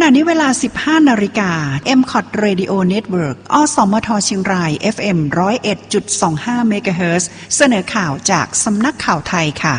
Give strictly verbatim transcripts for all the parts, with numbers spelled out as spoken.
ะนี้เวลา สิบห้า นาฬิกา เอ็ม ซี โอ ที Radio Network อสมทเชียงราย เอฟ เอ็ม หนึ่งศูนย์เอ็ดจุดสองห้า เมกะเฮิรตซ์ เสนอข่าวจากสำนักข่าวไทยค่ะ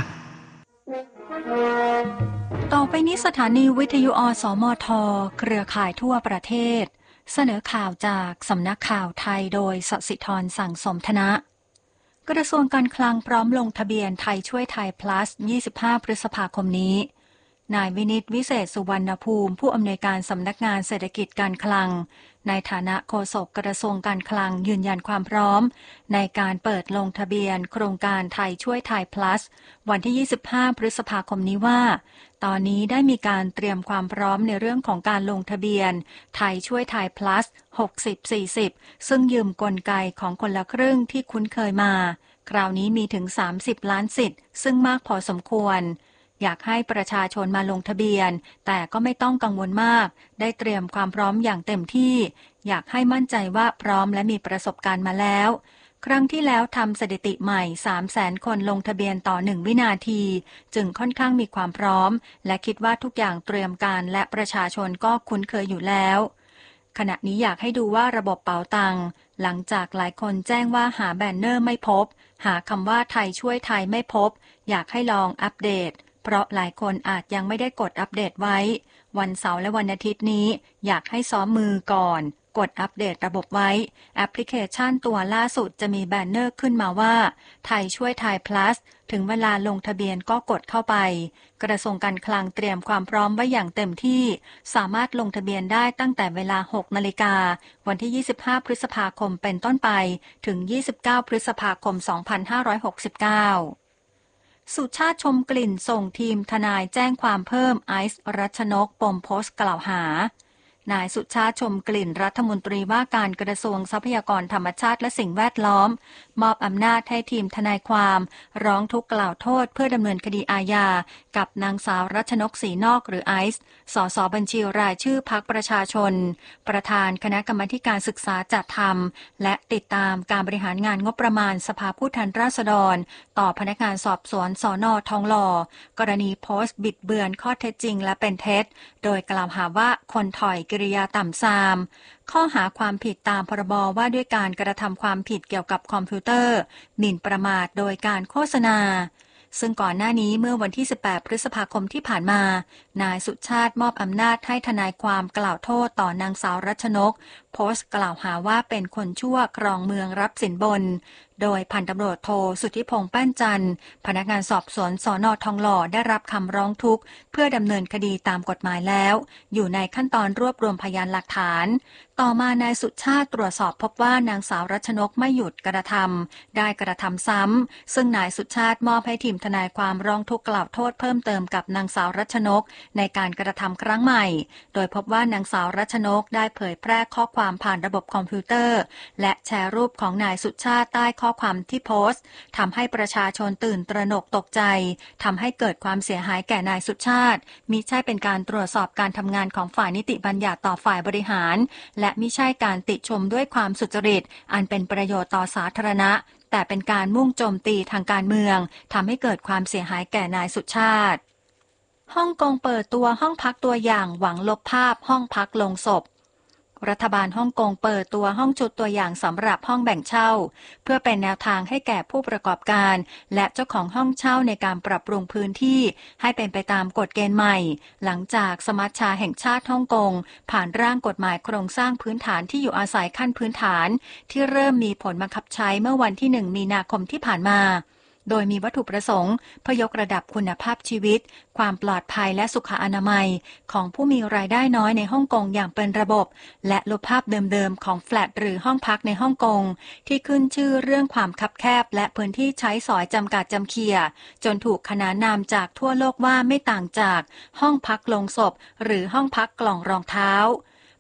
ต่อไปนี้สถานีวิทยุอสมทเครือข่ายทั่วประเทศเสนอข่าวจากสำนักข่าวไทยโดยสศิธรสั่งสมธนะกระทรวงการคลังพร้อมลงทะเบียนไทยช่วยไทย plus ยี่สิบห้า พฤษภาคมนี้นายวินิตวิเศษสุวรรณภูมิผู้อำนวยการสำนักงานเศรษฐกิจการคลังในฐานะโฆษกกระทรวงการคลังยืนยันความพร้อมในการเปิดลงทะเบียนโครงการไทยช่วยไทย plus วันที่ยี่สิบห้าพฤษภาคมนี้ว่าตอนนี้ได้มีการเตรียมความพร้อมในเรื่องของการลงทะเบียนไทยช่วยไทย plus หกสิบ สี่สิบซึ่งยืมกลไกของคนละครึ่งที่คุ้นเคยมาคราวนี้มีถึงสามสิบล้านสิทธิ์ซึ่งมากพอสมควรอยากให้ประชาชนมาลงทะเบียนแต่ก็ไม่ต้องกังวลมากได้เตรียมความพร้อมอย่างเต็มที่อยากให้มั่นใจว่าพร้อมและมีประสบการณ์มาแล้วครั้งที่แล้วทำสถิติใหม่ สามแสน คนลงทะเบียนต่อหนึ่งวินาทีจึงค่อนข้างมีความพร้อมและคิดว่าทุกอย่างเตรียมการและประชาชนก็คุ้นเคยอยู่แล้วขณะนี้อยากให้ดูว่าระบบเป๋าตังค์หลังจากหลายคนแจ้งว่าหาแบนเนอร์ไม่พบหาคำว่าไทยช่วยไทยไม่พบอยากให้ลองอัปเดตเพราะหลายคนอาจยังไม่ได้กดอัปเดตไว้วันเสาร์และวันอาทิตย์นี้อยากให้ซ้อมมือก่อนกดอัปเดตระบบไว้แอปพลิเคชันตัวล่าสุดจะมีแบนเนอร์ขึ้นมาว่าไทยช่วยไทย plus ถึงเวลาลงทะเบียนก็กดเข้าไปกระทรวงการคลังเตรียมความพร้อมไว้อย่างเต็มที่สามารถลงทะเบียนได้ตั้งแต่เวลา หกนาฬิกาวันที่ยี่สิบห้าพฤษภาคมเป็นต้นไปถึงยี่สิบเก้าพฤษภาคมสองพันห้าร้อยหกสิบเก้าสุชาติชมกลิ่นส่งทีมทนายแจ้งความเพิ่มไอซ์รัชนกปมโพสต์กล่าวหานายสุชาติชมกลิ่นรัฐมนตรีว่าการกระทรวงทรัพยากรธรรมชาติและสิ่งแวดล้อมมอบอำนาจให้ทีมทนายความร้องทุกข์กล่าวโทษเพื่อดำเนินคดีอาญากับนางสาวรัชนกศรีนอกหรือไอซ์สสบัญชีรายชื่อพรรคประชาชนประธานคณะกรรมาการศึกษาจัดทำและติดตามการบริหารงานงบประมาณสภาผู้แทนราษฎรต่อพนักงานสอบสวนสน.ทองหล่อกรณีโพสต์บิดเบือนข้อเท็จจริงและเป็นเท็จโดยกล่าวหาว่าคนถอยกิริยาต่ำทรามข้อหาความผิดตามพรบว่าด้วยการกระทำความผิดเกี่ยวกับคอมพิวเตอร์หมิ่นประมาทโดยการโฆษณาซึ่งก่อนหน้านี้เมื่อวันที่สิบแปดพฤษภาคมที่ผ่านมานายสุชาติมอบอำนาจให้ทนายความกล่าวโทษต่อนางสาวรัชนกโพสต์กล่าวหาว่าเป็นคนชั่วครองเมืองรับสินบนโดยพันตำรวจโทสุทธิพงษ์แป้นจันทร์พนักงานสอบสวนสน.ทองหล่อได้รับคำร้องทุกข์เพื่อดำเนินคดีตามกฎหมายแล้วอยู่ในขั้นตอนรวบรวมพยานหลักฐานต่อมานายสุชาติตรวจสอบพบว่านางสาวรัชนกไม่หยุดกระทำได้กระทำซ้ำซึ่งนายสุชาติมอบให้ทีมทนายความร้องทุกข์กล่าวโทษเพิ่มเติมกับนางสาวรัชนกในการกระทำครั้งใหม่โดยพบว่านางสาวรัชนกได้เผยแพร่ข้อความผ่านระบบคอมพิวเตอร์และแชร์รูปของนายสุชาติใต้ข้อความที่โพสต์ทำให้ประชาชนตื่นตระหนกตกใจทำให้เกิดความเสียหายแก่นายสุชาติมิใช่เป็นการตรวจสอบการทำงานของฝ่ายนิติบัญญัติต่อฝ่ายบริหารและมิใช่การติชมด้วยความสุจริตอันเป็นประโยชน์ต่อสาธารณะแต่เป็นการมุ่งโจมตีทางการเมืองทำให้เกิดความเสียหายแก่นายสุชาติฮ่องกงเปิดตัวห้องพักตัวอย่างหวังลบภาพห้องพักลงศพรัฐบาลฮ่องกงเปิดตัวห้องชุดตัวอย่างสำหรับห้องแบ่งเช่าเพื่อเป็นแนวทางให้แก่ผู้ประกอบการและเจ้าของห้องเช่าในการปรับปรุงพื้นที่ให้เป็นไปตามกฎเกณฑ์ใหม่หลังจากสมัชชาแห่งชาติฮ่องกงผ่านร่างกฎหมายโครงสร้างพื้นฐานที่อยู่อาศัยขั้นพื้นฐานที่เริ่มมีผลบังคับใช้เมื่อวันที่หนึ่งมีนาคมที่ผ่านมาโดยมีวัตถุประสงค์เพื่อยกระดับคุณภาพชีวิตความปลอดภัยและสุขอนามัยของผู้มีรายได้น้อยในฮ่องกงอย่างเป็นระบบและลบภาพเดิมๆของแฟลตหรือห้องพักในฮ่องกงที่ขึ้นชื่อเรื่องความคับแคบและพื้นที่ใช้สอยจำกัดจำเขี่ยจนถูกขนานนามจากทั่วโลกว่าไม่ต่างจากห้องพักลงศพหรือห้องพักกล่องรองเท้า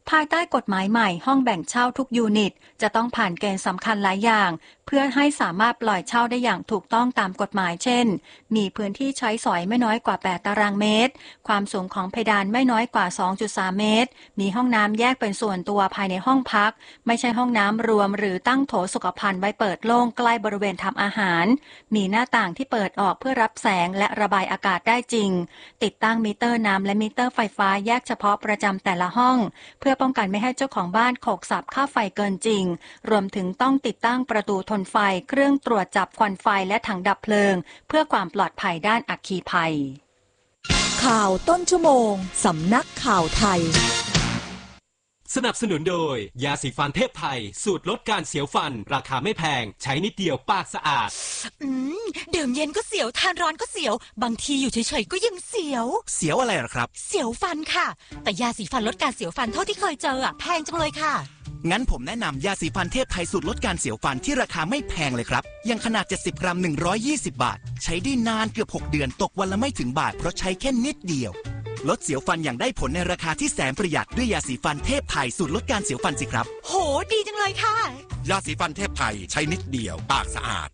ภายใต้กฎหมายใหม่ห้องแบ่งเช่าทุกยูนิตจะต้องผ่านเกณฑ์สำคัญหลายอย่างเพื่อให้สามารถปล่อยเช่าได้อย่างถูกต้องตามกฎหมายเช่นมีพื้นที่ใช้สอยไม่น้อยกว่าแปดตารางเมตรความสูงของเพดานไม่น้อยกว่า สองจุดสาม เมตรมีห้องน้ำแยกเป็นส่วนตัวภายในห้องพักไม่ใช่ห้องน้ำรวมหรือตั้งโถสุขภัณฑ์ไว้เปิดโล่งใกล้บริเวณทำอาหารมีหน้าต่างที่เปิดออกเพื่อรับแสงและระบายอากาศได้จริงติดตั้งมิเตอร์น้ำและมิเตอร์ไฟฟ้าแยกเฉพาะประจำแต่ละห้องเพื่อป้องกันไม่ให้เจ้าของบ้านโขกสับค่าไฟเกินจริงรวมถึงต้องติดตั้งประตูทนไฟเครื่องตรวจจับควันไฟและถังดับเพลิงเพื่อความปลอดภัยด้านอัคคีภัยข่าวต้นชั่วโมงสำนักข่าวไทยสนับสนุนโดยยาสีฟันเทพไทยสูตรลดการเสียวฟันราคาไม่แพงใช้นิดเดียวปากสะอาดอืมดื่มเย็นก็เสียวทานร้อนก็เสียวบางทีอยู่เฉยๆก็ยังเสียวเสียวอะไรหรอครับเสียวฟันค่ะแต่ยาสีฟันลดการเสียวฟันเท่าที่เคยเจออ่ะแพงจังเลยค่ะงั้นผมแนะนำยาสีฟันเทพไทยสูตรลดการเสียวฟันที่ราคาไม่แพงเลยครับยังขนาดเจ็ดสิบกรัมหนึ่งร้อยยี่สิบบาทใช้ได้นานเกือบหกเดือนตกวันละไม่ถึงบาทเพราะใช้แค่นิดเดียวลดเสียวฟันอย่างได้ผลในราคาที่แสนประหยัดด้วยยาสีฟันเทพไทยสูตรลดการเสียวฟันสิครับโหดีจังเลยค่ะยาสีฟันเทพไทยใช้นิดเดียวปากสะอาด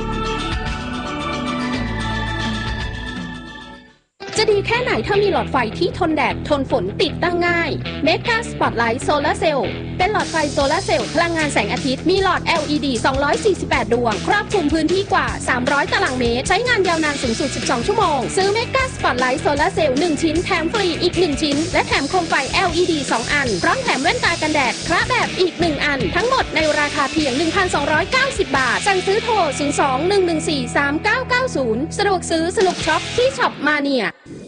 จะดีแค่ไหนถ้ามีหลอดไฟที่ทนแดดทนฝนติดตั้งง่าย Mega Spotlight Solar Cell เป็นหลอดไฟโซลาร์เซลล์พลังงานแสงอาทิตย์มีหลอด แอล อี ดี สองร้อยสี่สิบแปด ดวงครอบคลุมพื้นที่กว่าสามร้อยตารางเมตรใช้งานยาวนานสูงสุดสิบสองชั่วโมงซื้อ Mega Spotlight Solar Cell หนึ่งชิ้นแถมฟรีอีกหนึ่งชิ้นและแถมโคมไฟ แอล อี ดี สองอันพร้อมแถมแว่นตากันแดดคละแบบอีกหนึ่งอันทั้งหมดในราคาเพียง หนึ่งพันสองร้อยเก้าสิบ บาทสั่งซื้อโทรศูนย์ สอง หนึ่ง หนึ่ง สี่ สาม เก้า เก้า ศูนย์สะดวกซื้อสนุกช็อปที่ช็อปมาเนีย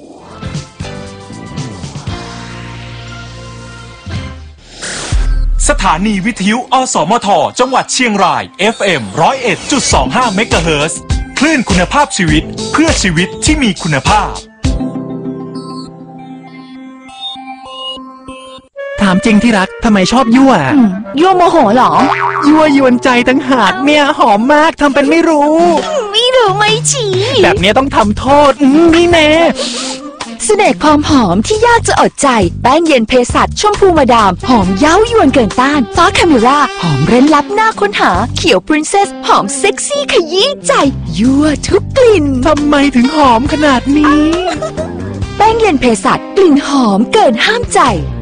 สถานีวิทยุอสมทจังหวัดเชียงราย เอฟ เอ็ม หนึ่งศูนย์เอ็ดจุดสองห้า เมกะเฮิรตซ์คลื่นคุณภาพชีวิตเพื่อชีวิตที่มีคุณภาพถามจริงที่รักทำไมชอบยั่วยั่วโมโหเหรอยั่วยวนใจตั้งหากเนี่ยหอมมากทำเป็นไม่รู้ไม่รู้ไม่ชี้แบบนี้ต้องทำโทษนี่แน่เสน่ห์ความหอมที่ยากจะอดใจแป้งเย็นเพสัชชมพูมาดามหอมเย้ายวนเกินต้านฟ้าคาเมราหอมเร้นลับหน้าค้นหาเขียวพรินเซสหอมเซ็กซี่ขยี้ใจยั่วทุกกลิ่นทำไมถึงหอมขนาดนี้แป้งเย็นเพสัชกลิ่นหอมเกินห้ามใจ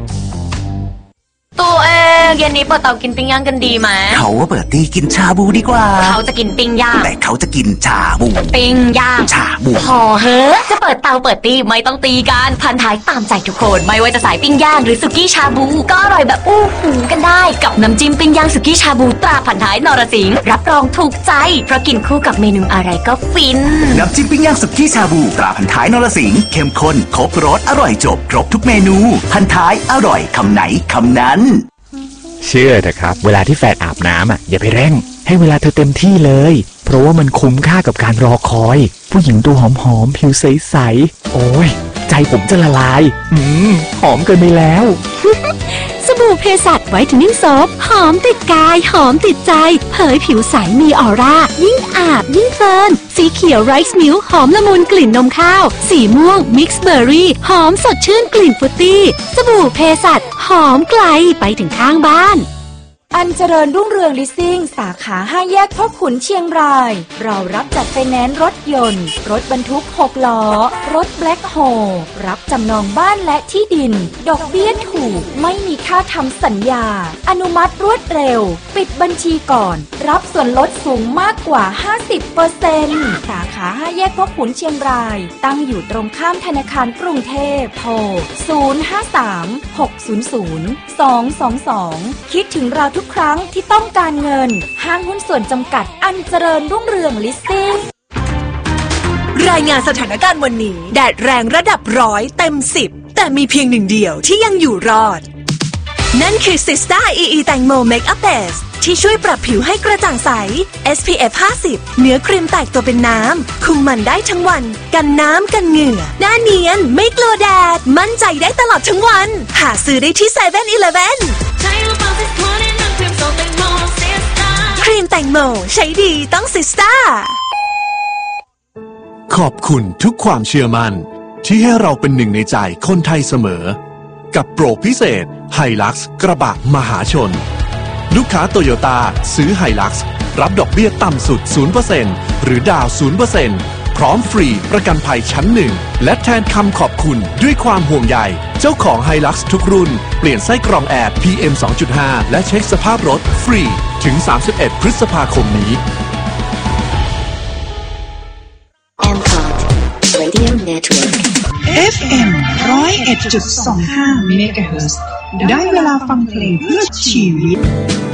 ตัวเองเย็นนี้เปิดเตากินปิ้งย่างกันดีไหมเขาว่าเปิดตีกินชาบูดีกว่าเขาจะกินปิ้งย่างแต่เขาจะกินชาบูปิ้งย่างชาบูพอเฮ้อจะเปิดเตาเปิดตีไม่ต้องตีกันพันท้ายตามใจทุกคนไม่ว่าจะสายปิ้งย่างหรือสุกี้ชาบูก็อร่อยแบบอู้หูกันได้กับน้ำจิ้มปิ้งย่างสุกี้ชาบูตราพันท้ายนรสิงห์รับรองถูกใจเพราะกินคู่กับเมนูอะไรก็ฟินน้ำจิ้มปิ้งย่างสุกี้ชาบูตราพันท้ายนรสิงห์เข้มข้นครบรสอร่อยจบครบทุกเมนูพันท้ายอร่อยคำไหนคำนั้นเชื่อเถอะครับเวลาที่แฟนอาบน้ำอ่ะอย่าไปเร่งให้เวลาเธอเต็มที่เลยเพราะว่ามันคุ้มค่ากับการรอคอยผู้หญิงตัวหอมๆผิวใสๆโอ้ยใจผมจะละลายอืมหอมเกินไปแล้วสบู่เพสัชไวท์เทนนิ่งโซฟหอมติดกายหอมติดใจเผยผิวใสมีออร่ายิ่งอาบยิ่งเฟิร์นสีเขียวไรซ์มิลค์หอมละมุนกลิ่นนมข้าวสีม่วงมิกซ์เบอร์รี่หอมสดชื่นกลิ่นฟรุตตี้สบู่เพสัชหอมไกลไปถึงข้างบ้านอันเจริญรุ่งเรืองลิสซิ่งสาขาห้าแยกพ่อขุนเชียงรายเรารับจัดไฟแนนซ์รถยนต์รถบรรทุกหกล้อรถแบล็คโฮลรับจำนองบ้านและที่ดินดอกเบี้ยถูกไม่มีค่าทำสัญญาอนุมัติรวดเร็วปิดบัญชีก่อนรับส่วนลดสูงมากกว่า ห้าสิบเปอร์เซ็นต์ สาขาห้าแยกพ่อขุนเชียงรายตั้งอยู่ตรงข้ามธนาคารกรุงเทพโทรศูนย์ ห้า สาม หก ศูนย์ ศูนย์ สอง สอง สองคิดถึงเราทุกครั้งที่ต้องการเงินห้างหุ้นส่วนจำกัดอันเจริญรุ่งเรืองลิสซิ่งรายงานสถานการณ์วันนี้แดดแรงระดับร้อยเต็มสิบแต่มีเพียงหนึ่งเดียวที่ยังอยู่รอดนั่นคือ Sista อี อี แตงโม Makeup Base ที่ช่วยปรับผิวให้กระจ่างใส เอส พี เอฟ ห้าสิบเนื้อครีมแตกตัวเป็นน้ำคุมมันได้ทั้งวันกันน้ำกันเหงื่อหน้าเนียนไม่กลัวแดดมั่นใจได้ตลอดทั้งวันหาซื้อได้ที่ เซเว่น อีเลฟเว่น ครีมแตงโมใช้ดีต้อง Sista ขอบคุณทุกความเชื่อมั่นที่ให้เราเป็นหนึ่งในใจคนไทยเสมอกับโปรพิเศษ Hilux กระบะมหาชนลูกค้าโตโยต้าซื้อ Hilux รับดอกเบี้ยต่ำสุด ศูนย์เปอร์เซ็นต์ หรือดาว ศูนย์เปอร์เซ็นต์ พร้อมฟรีประกันภัยชั้นหนึ่งและแทนคำขอบคุณด้วยความห่วงใยเจ้าของ Hilux ทุกรุ่นเปลี่ยนไส้กรองแอร์ พี เอ็ม สองจุดห้า และเช็คสภาพรถฟรีถึง สามสิบเอ็ด พฤษภาคมนี้ Radio Network เอฟ เอ็ม หนึ่งศูนย์เอ็ดจุดสองห้า เมกะเฮิรตซ์ ได้เวลาฟังเพลงเพื่อชีวิต